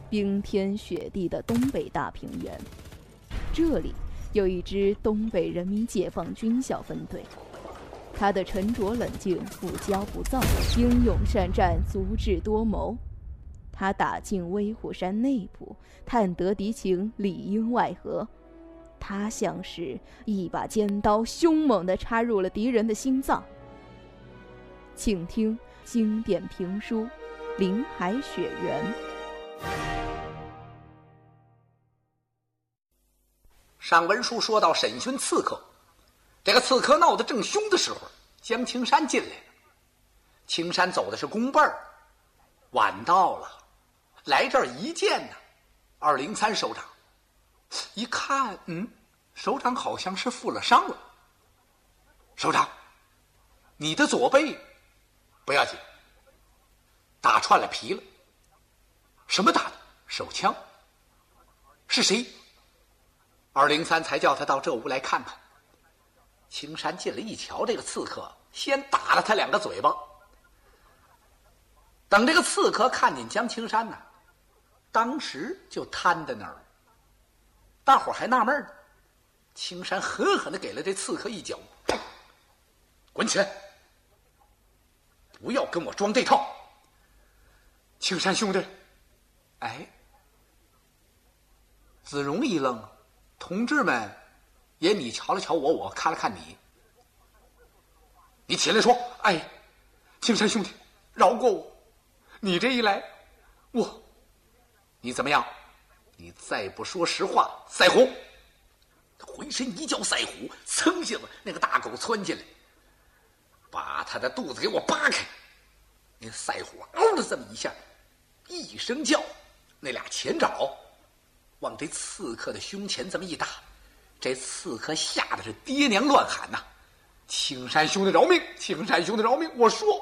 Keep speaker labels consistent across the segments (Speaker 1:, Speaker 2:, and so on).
Speaker 1: 冰天雪地的东北大平原，这里有一支东北人民解放军小分队。他的沉着冷静、不骄不躁、英勇善战、足智多谋。他打进威虎山内部，探得敌情，里应外合。他像是一把尖刀，凶猛地插入了敌人的心脏。请听经典评书《林海雪原》。
Speaker 2: 上文书说到审讯刺客，这个刺客闹得正凶的时候，江青山进来了。青山走的是弓背儿，晚到了，来这儿一见呢，203首长一看，首长好像是负了伤了。首长，你的左背不要紧，打穿了皮了。什么打的？手枪。是谁？203才叫他到这屋来看看。青山进来一瞧，这个刺客先打了他2个嘴巴。等这个刺客看见江青山呢，当时就瘫在那儿了。大伙还纳闷呢，青山狠狠地给了这刺客一脚，滚起来，不要跟我装这套。青山兄弟，子荣一愣，同志们也你瞧了瞧我，我看了看你。你起来说，青山兄弟，饶过我，你这一来，你怎么样？你再不说实话，赛虎！回身一叫赛虎，噌下子那个大狗窜进来，把他的肚子给我扒开。那赛虎嗷的这么一下，一声叫，那俩前爪往这刺客的胸前这么一打，这刺客吓得是爹娘乱喊呐！青山兄弟饶命！青山兄弟饶命！我说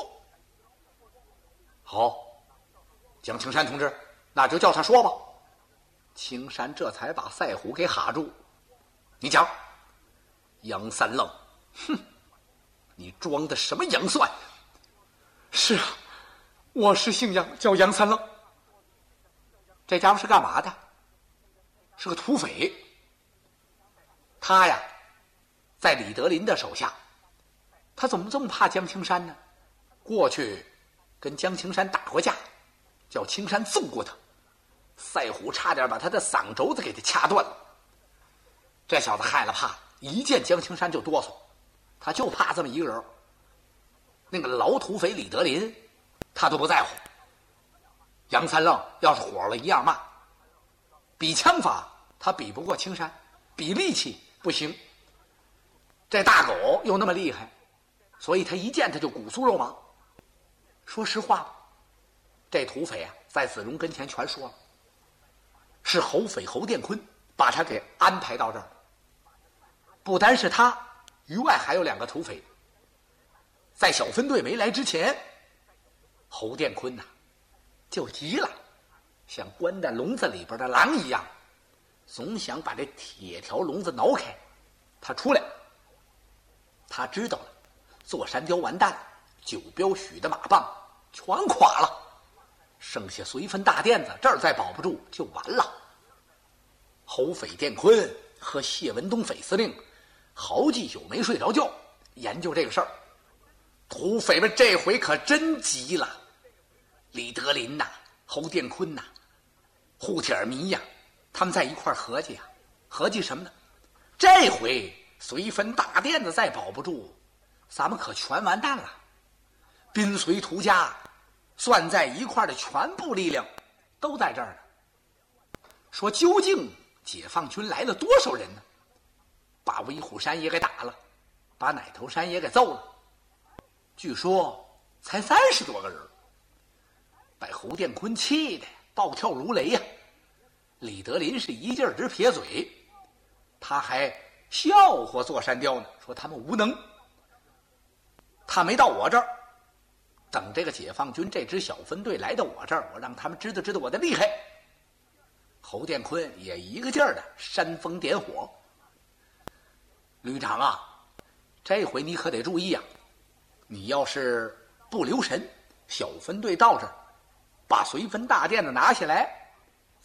Speaker 2: 好，江青山同志，那就叫他说吧。青山这才把赛虎给哈住。你讲，杨三愣，你装的什么杨算？是啊，我是姓杨，叫杨三愣。这家伙是干嘛的？是个土匪。他呀，在李德林的手下。他怎么这么怕江青山呢？过去跟江青山打过架，叫青山揍过他，赛虎差点把他的嗓轴子给他掐断了。这小子害了怕，一见江青山就哆嗦，他就怕这么一个人。那个老土匪李德林他都不在乎，杨三愣要是火了一样骂。比枪法他比不过青山，比力气不行。这大狗又那么厉害，所以他一见他就骨酥肉麻。说实话，这土匪啊，在子荣跟前全说了，是侯匪侯殿坤把他给安排到这儿。不单是他，余外还有2个土匪。在小分队没来之前，侯殿坤呐，就急了，像关在笼子里边的狼一样，总想把这铁条笼子挠开。他出来，他知道了，座山雕完蛋了，九彪许的马棒全垮了，剩下随分大垫子，这儿再保不住就完了。侯匪殿坤和谢文东匪司令好几宿没睡着觉，研究这个事儿。土匪们这回可真急了，李德林呐，侯殿坤呐，胡铁儿迷呀，他们在一块儿合计呀，合计什么呢？这回随分大垫子再保不住，咱们可全完蛋了。宾随涂家算在一块的全部力量都在这儿呢。说究竟解放军来了多少人呢？把威虎山也给打了，把奶头山也给揍了，据说才30多个人，把侯殿坤气的暴跳如雷呀。李德林是一劲儿直撇嘴，他还笑话座山雕呢，说他们无能。他没到我这儿，等这个解放军这支小分队来到我这儿，我让他们知道知道我的厉害。侯殿坤也一个劲儿的煽风点火。旅长啊，这回你可得注意啊，你要是不留神，小分队到这儿把随分大垫子拿下来，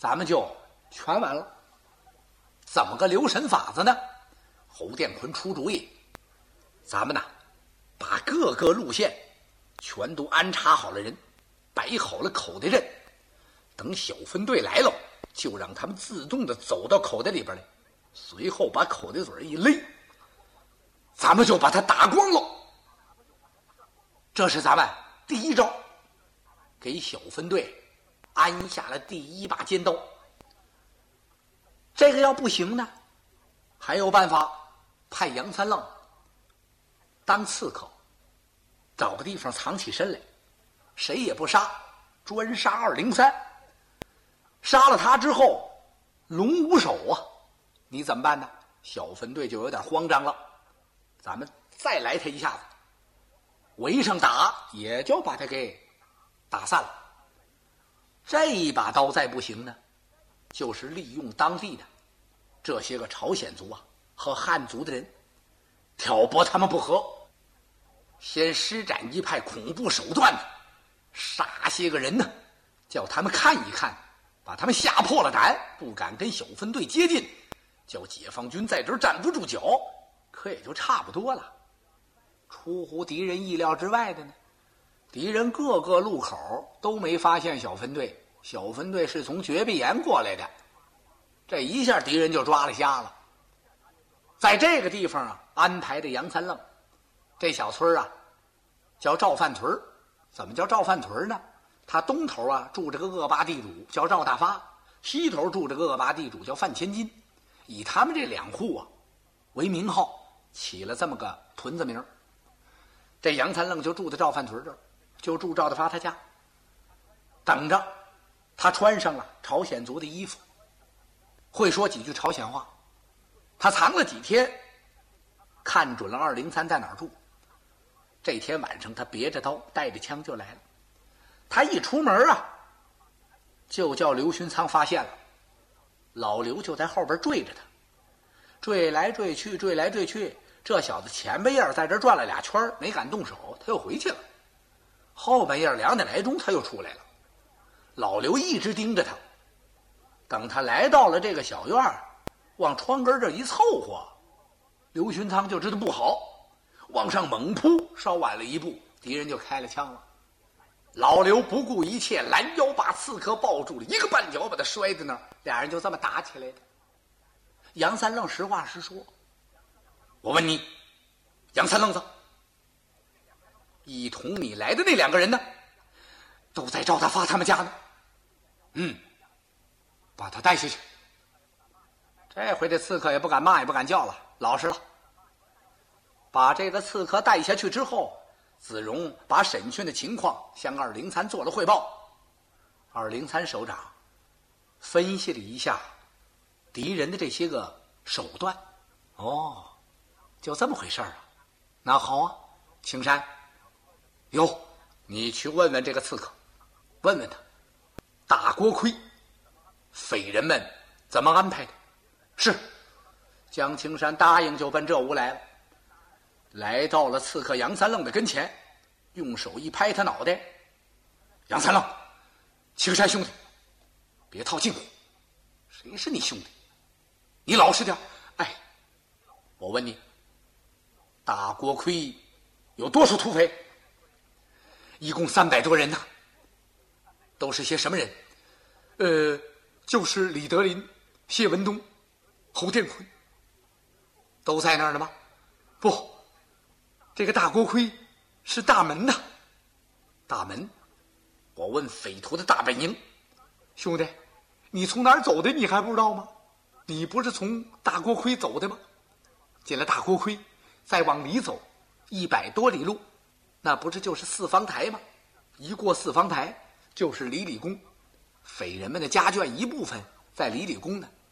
Speaker 2: 咱们就全完了。怎么个留神法子呢？侯殿坤出主意，咱们呢把各个路线全都安插好了人，摆好了口袋阵，等小分队来了，就让他们自动的走到口袋里边来，随后把口袋嘴一勒，咱们就把他打光了。这是咱们第一招，给小分队安下了第一把尖刀。这个要不行呢，还有办法，派杨三愣当刺客，找个地方藏起身来，谁也不杀，专杀203。杀了他之后，龙无首啊，你怎么办呢？小分队就有点慌张了，咱们再来他一下子，围上打，也就把他给打散了。这一把刀再不行呢，就是利用当地的这些个朝鲜族啊和汉族的人，挑拨他们不和，先施展一派恐怖手段，杀些个人呢，叫他们看一看，把他们吓破了胆，不敢跟小分队接近，叫解放军在这儿站不住脚，可也就差不多了。出乎敌人意料之外的呢，敌人各个路口都没发现小分队，小分队是从绝壁岩过来的，这一下敌人就抓了瞎了。在这个地方啊，安排的杨三愣，这小村啊叫赵范屯。怎么叫赵范屯呢？他东头啊住着个恶霸地主叫赵大发，西头住着个恶霸地主叫范千金，以他们这2户啊为名号，起了这么个屯子名。这杨三愣就住在赵范屯这儿，就住赵大发他家，等着他穿上了朝鲜族的衣服，会说几句朝鲜话。他藏了几天，看准了203在哪儿住。这天晚上他别着刀带着枪就来了。他一出门啊，就叫刘勋仓发现了，老刘就在后边追着他，追来追去，追来追去。这小子前半夜在这转了2圈，没敢动手，他又回去了。后半夜2点来钟他又出来了，老刘一直盯着他。等他来到了这个小院，往窗根这一凑合，刘勋仓就知道不好，往上猛扑，稍晚了一步，敌人就开了枪了。老刘不顾一切，拦腰把刺客抱住了，一个绊脚把他摔在那儿，俩人就这么打起来的。杨三愣实话实说，我问你，杨三愣子，一同你来的那2个人呢？都在赵大发他们家呢。把他带下去。这回这刺客也不敢骂也不敢叫了，老实了。把这个刺客带下去之后，子荣把审讯的情况向203做了汇报。203首长分析了一下敌人的这些个手段，就这么回事啊。那好啊，青山，你去问问这个刺客，问问他大锅盔匪人们怎么安排的。是。江青山答应，就奔这屋来了。来到了刺客杨三愣的跟前，用手一拍他脑袋。杨三愣，青山兄弟，别套近乎。谁是你兄弟？你老实点。我问你，大锅盔有多少土匪？一共300多人呢。都是些什么人？就是李德林、谢文东、侯殿坤。都在那儿了吗？不，这个大锅盔是大门呐。大门？我问匪徒的大本营。兄弟，你从哪儿走的你还不知道吗？你不是从大锅盔走的吗？进了大锅盔，再往里走100多里路，那不是就是四方台吗？一过四方台就是离里宫，匪人们的家眷一部分在离里宫呢。